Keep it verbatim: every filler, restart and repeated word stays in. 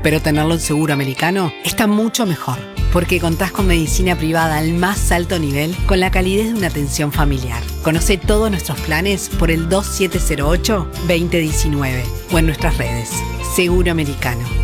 Pero tenerlo en Seguro Americano está mucho mejor, porque contás con medicina privada al más alto nivel con la calidez de una atención familiar. Conoce todos nuestros planes por el dos siete cero ocho, dos cero uno nueve o en nuestras redes. Seguro Americano.